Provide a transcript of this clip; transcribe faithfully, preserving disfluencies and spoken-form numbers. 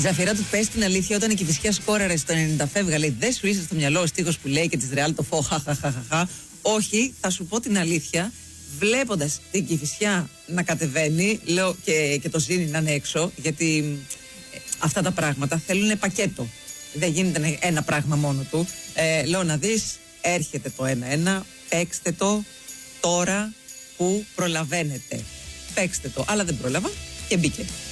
Ζαφυρά του πες την αλήθεια, όταν η Κηφισιά σκόραρε στο ενενήντα φεύγα, λέει δεν σου είσαι στο μυαλό ο στίχος που λέει και της Ρεάλ το φω, χαχαχαχαχα. Όχι, θα σου πω την αλήθεια. Βλέποντας την Κηφισιά να κατεβαίνει, λέω και, και το Ζήνη να είναι έξω, γιατί ε, αυτά τα πράγματα θέλουν πακέτο. Δεν γίνεται ένα πράγμα μόνο του. Ε, λέω να δεις, έρχεται το ένα-ένα, παίξτε το τώρα που προλαβαίνετε. Παίξτε το, αλλά δεν πρόλαβα και μπήκε.